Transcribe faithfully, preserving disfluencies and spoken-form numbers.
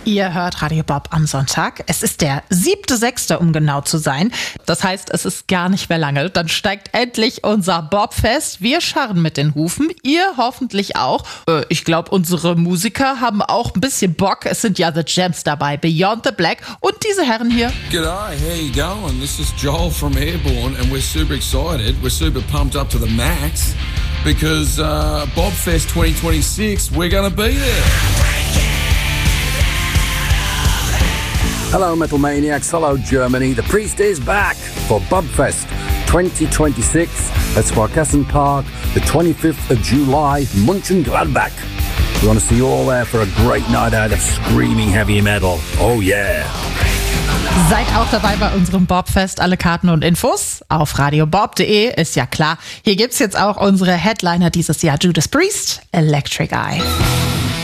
Ihr hört Radio Bob am Sonntag. Es ist der siebte sechste, um genau zu sein. Das heißt, es ist gar nicht mehr lange. Dann steigt endlich unser Bobfest. Wir scharren mit den Hufen. Ihr hoffentlich auch. Äh, ich glaube, unsere Musiker haben auch ein bisschen Bock. Es sind ja The Gems dabei, Beyond the Black und diese Herren hier. G'day, how you going? This is Joel from Airborne and we're super excited. We're super pumped up to the max because uh, Bobfest twenty twenty-six, we're going to be there. Hello Metal Maniacs, hello Germany. The Priest is back for Bobfest twenty twenty-six at Sparkassen Park, the twenty-fifth of July, Mönchengladbach. We want to see you all there for a great night out of screaming heavy metal. Oh yeah! Seid auch dabei bei unserem Bobfest. Alle Karten und Infos auf radio bob punkt de, ist ja klar. Hier gibt's jetzt auch unsere Headliner dieses Jahr, Judas Priest, Electric Eye.